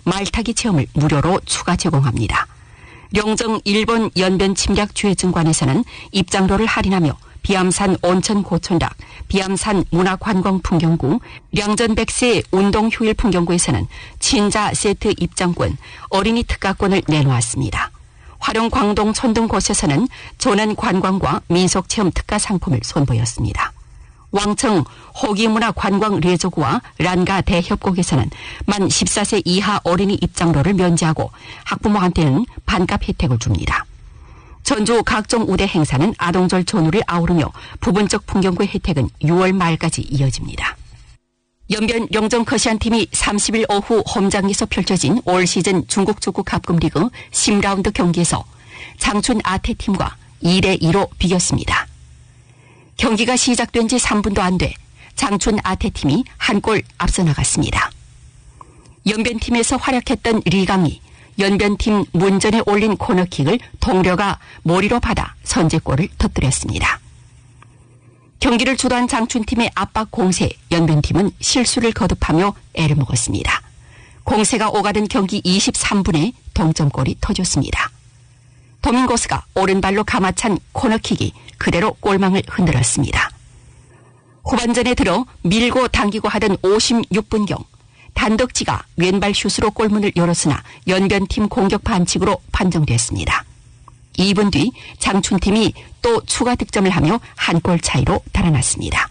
말타기 체험을 무료로 추가 제공합니다. 령정 일본 연변 침략 주해증관에서는 입장료를 할인하며 비암산 온천 고촌락, 비암산 문화관광풍경구, 량전백세 운동휴일 풍경구에서는 친자 세트 입장권, 어린이 특가권을 내놓았습니다. 화룡 광동 천 등 곳에서는 조난관광과 민속체험 특가 상품을 선보였습니다. 왕청 호기문화관광레저구와 란가 대협곡에서는 만 14세 이하 어린이 입장료를 면제하고 학부모한테는 반값 혜택을 줍니다. 전주 각종 우대 행사는 아동절 전후를 아우르며 부분적 풍경구의 혜택은 6월 말까지 이어집니다. 연변 령정 커시안팀이 30일 오후 홈장에서 펼쳐진 올 시즌 중국 축구 갑금리그 10라운드 경기에서 장춘 아태팀과 2대2로 비겼습니다. 경기가 시작된 지 3분도 안 돼 장춘 아태팀이 한 골 앞서 나갔습니다. 연변팀에서 활약했던 리강이 연변팀 문전에 올린 코너킥을 동료가 머리로 받아 선제골을 터뜨렸습니다. 경기를 주도한 장춘팀의 압박 공세, 연변팀은 실수를 거듭하며 애를 먹었습니다. 공세가 오가던 경기 23분에 동점골이 터졌습니다. 도밍고스가 오른발로 감아찬 코너킥이 그대로 골망을 흔들었습니다. 후반전에 들어 밀고 당기고 하던 56분경 단덕지가 왼발 슛으로 골문을 열었으나 연변팀 공격 반칙으로 판정됐습니다. 2분 뒤 장춘팀이 또 추가 득점을 하며 한 골 차이로 달아났습니다.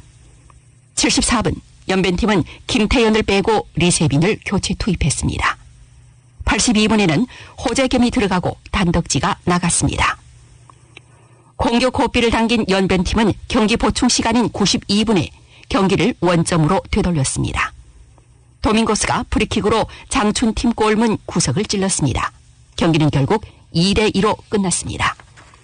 74분 연변팀은 김태현을 빼고 리세빈을 교체 투입했습니다. 82분에는 호재겸이 들어가고 단덕지가 나갔습니다. 공격 호비를 당긴 연변팀은 경기 보충 시간인 92분에 경기를 원점으로 되돌렸습니다. 도밍고스가 프리킥으로 장춘팀 골문 구석을 찔렀습니다. 경기는 결국 2대2로 끝났습니다.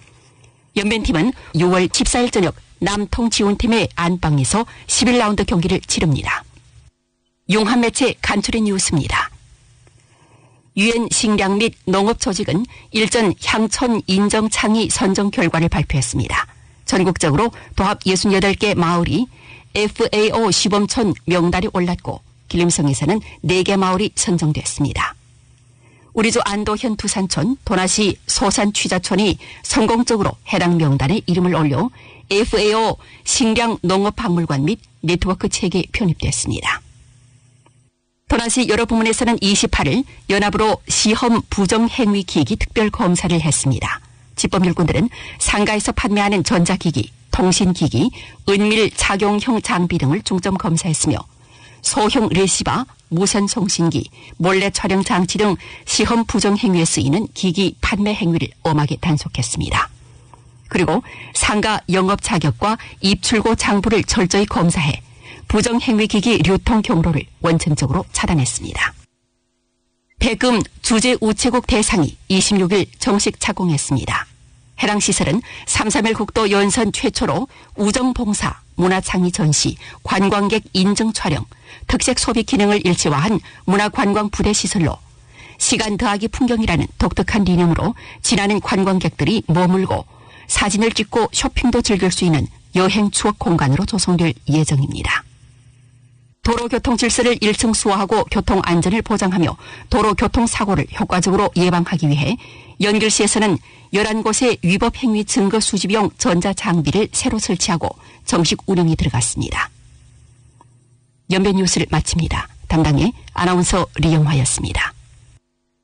연변팀은 6월 14일 저녁 남통지훈팀의 안방에서 11라운드 경기를 치릅니다. 용한매체 간추린 뉴스입니다. 유엔 식량 및 농업조직은 일전 향천 인정 창의 선정 결과를 발표했습니다. 전국적으로 도합 68개 마을이 FAO 시범촌 명단에 올랐고 길림성에서는 4개 마을이 선정됐습니다. 우리주 안도현 두산촌, 도나시 소산취자촌이 성공적으로 해당 명단에 이름을 올려 FAO 식량 농업박물관 및 네트워크 체계에 편입됐습니다. 도나시 여러 부문에서는 28일 연합으로 시험 부정행위 기기 특별검사를 했습니다. 집법일꾼들은 상가에서 판매하는 전자기기, 통신기기, 은밀 착용형 장비 등을 중점 검사했으며 소형 레시버, 무선 송신기, 몰래 촬영 장치 등 시험 부정행위에 쓰이는 기기 판매 행위를 엄하게 단속했습니다. 그리고 상가 영업 자격과 입출고 장부를 철저히 검사해 부정행위기기 유통 경로를 원천적으로 차단했습니다. 백금 주재 우체국 대상이 26일 정식 착공했습니다. 해당 시설은 3.3일 국도 연선 최초로 우정봉사, 문화창의 전시, 관광객 인증 촬영, 특색 소비 기능을 일체화한 문화관광 부대 시설로 시간 더하기 풍경이라는 독특한理念으로 지나는 관광객들이 머물고 사진을 찍고 쇼핑도 즐길 수 있는 여행 추억 공간으로 조성될 예정입니다. 도로교통 질서를 1층 수호하고 교통 안전을 보장하며 도로교통사고를 효과적으로 예방하기 위해 연길시에서는 11곳의 위법 행위 증거 수집용 전자장비를 새로 설치하고 정식 운영이 들어갔습니다. 연변 뉴스를 마칩니다. 담당의 아나운서 리영화였습니다.